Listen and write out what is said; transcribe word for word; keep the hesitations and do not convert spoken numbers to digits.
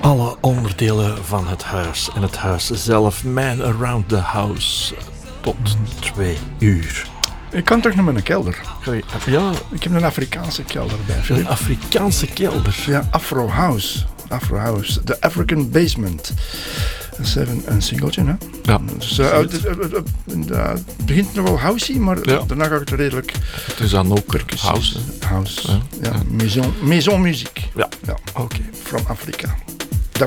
Alle onderdelen van het huis en het huis zelf. Man Around the House tot twee uur. Ik kan terug naar mijn kelder. Ja, ik heb een Afrikaanse kelder bij. Een Afrikaanse kelder? Ja, Afro House. Afro House. The African Basement. Dat is even een singeltje, hè? Ja. Dus, uh, het, uh, uh, uh, het begint nog wel housey, maar ja. daarna gaat het redelijk... Het is dan ook percussie. House. House. Ja. Ja. Ja. Maison, maison muziek. Ja. Ja. Oké. Okay. From Afrika.